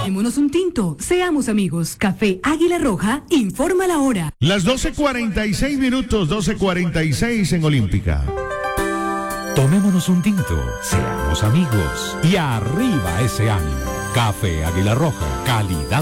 Tomémonos un tinto, seamos amigos. Café Águila Roja, informa la hora. Las 12:46 minutos, 12:46 en Olímpica. Tomémonos un tinto, seamos amigos y arriba ese ánimo. Café Águila Roja, calidad.